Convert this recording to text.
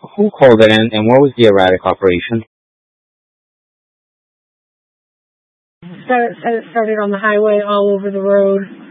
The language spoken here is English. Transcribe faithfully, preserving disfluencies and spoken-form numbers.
Who called it in, and what was the erratic operation? Start, started on the highway, all over the road.